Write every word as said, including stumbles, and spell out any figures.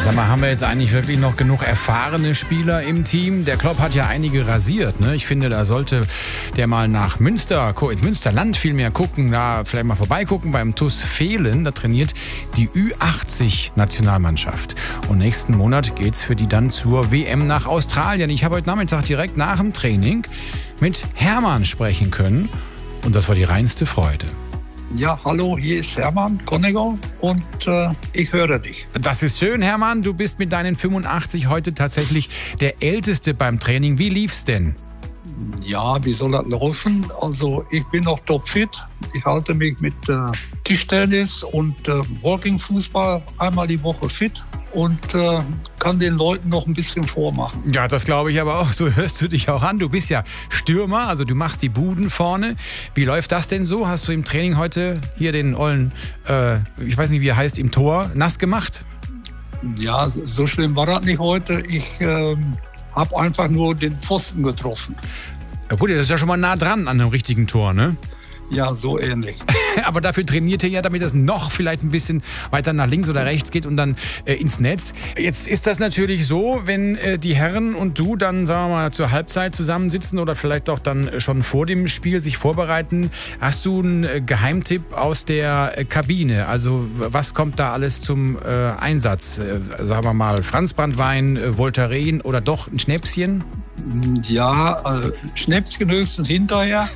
Sag mal, haben wir jetzt eigentlich wirklich noch genug erfahrene Spieler im Team? Der Klopp hat ja einige rasiert, ne? Ich finde, da sollte der mal nach Münster, ins Münsterland viel mehr gucken, da vielleicht mal vorbeigucken beim T U S Fehlen. Da trainiert die Ü achtzig-Nationalmannschaft. Und nächsten Monat geht's für die dann zur W M nach Australien. Ich habe heute Nachmittag direkt nach dem Training mit Hermann sprechen können. Und das war die reinste Freude. Ja, hallo, hier ist Hermann Konneger und äh, ich höre dich. Das ist schön, Hermann. Du bist mit deinen fünfundachtzig heute tatsächlich der Älteste beim Training. Wie lief's denn? Ja, wie soll das laufen? Also ich bin noch topfit. Ich halte mich mit äh, Tischtennis und äh, Walking-Fußball einmal die Woche fit und äh, kann den Leuten noch ein bisschen vormachen. Ja, das glaube ich aber auch. So hörst du dich auch an. Du bist ja Stürmer, also du machst die Buden vorne. Wie läuft das denn so? Hast du im Training heute hier den ollen, äh, ich weiß nicht, wie er heißt, im Tor nass gemacht? Ja, so, so schlimm war das nicht heute. Ich äh, habe einfach nur den Pfosten getroffen. Ja gut, das ist ja schon mal nah dran an dem richtigen Tor, ne? Ja, so ähnlich. Aber dafür trainiert ihr ja, damit das noch vielleicht ein bisschen weiter nach links oder rechts geht und dann äh, ins Netz. Jetzt ist das natürlich so, wenn äh, die Herren und du dann, sagen wir mal, zur Halbzeit zusammensitzen oder vielleicht auch dann schon vor dem Spiel sich vorbereiten. Hast du einen äh, Geheimtipp aus der äh, Kabine? Also was kommt da alles zum äh, Einsatz? Äh, sagen wir mal, Franzbranntwein, äh, Voltaren oder doch ein Schnäpschen? Ja, äh, Schnäpschen höchstens hinterher.